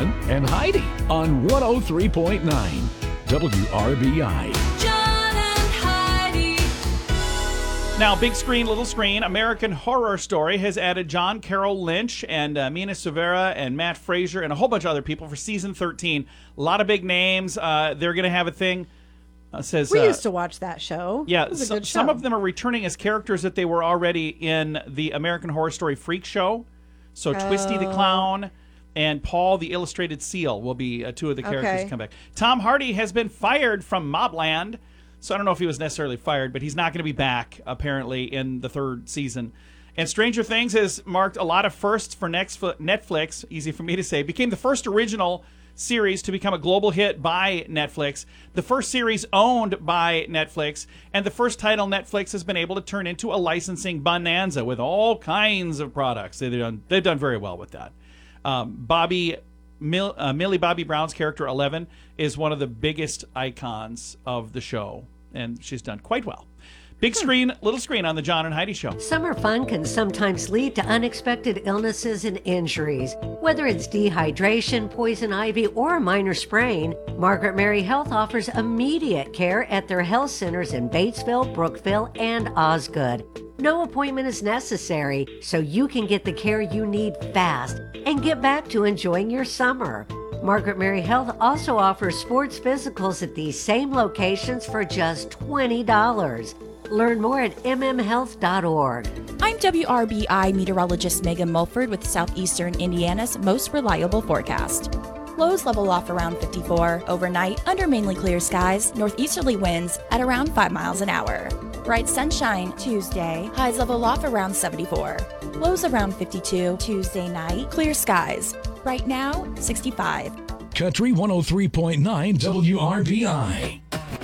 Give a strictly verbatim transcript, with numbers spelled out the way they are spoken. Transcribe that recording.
John and Heidi on one oh three point nine W R B I. John and Heidi. Now, big screen, little screen, American Horror Story has added John Carroll Lynch and uh, Mina Severa and Matt Fraser and a whole bunch of other people for season thirteen. A lot of big names. Uh, they're going to have a thing. Uh, says We uh, used to watch that show. Yeah, It was a so- good some show. of them are returning as characters that they were already in the American Horror Story Freak Show. So Twisty the Oh. Clown and Paul the Illustrated Seal will be uh, two of the characters Okay. to come back. Tom Hardy has been fired from Mobland. So I don't know if he was necessarily fired, but he's not going to be back, apparently, in the third season. And Stranger Things has marked a lot of firsts for next Netflix, easy for me to say, became the first original series to become a global hit by Netflix, the first series owned by Netflix, and the first title Netflix has been able to turn into a licensing bonanza with all kinds of products. They've done, they've done very well with that. Um, Bobby... Mill, uh, Millie Bobby Brown's character, Eleven, is one of the biggest icons of the show, and she's done quite well. Big screen, little screen on the John and Heidi Show. Summer fun can sometimes lead to unexpected illnesses and injuries. Whether it's dehydration, poison ivy, or a minor sprain, Margaret Mary Health offers immediate care at their health centers in Batesville, Brookville, and Osgood. No appointment is necessary, so you can get the care you need fast and get back to enjoying your summer. Margaret Mary Health also offers sports physicals at these same locations for just twenty dollars. Learn more at m m health dot org. I'm W R B I meteorologist Megan Mulford with Southeastern Indiana's most reliable forecast. Lows level off around fifty-four. Overnight, under mainly clear skies, northeasterly winds at around five miles an hour. Bright sunshine Tuesday. Highs level off around seventy-four. Lows around fifty-two. Tuesday night, clear skies. Right now, sixty-five. Country one oh three point nine W R B I.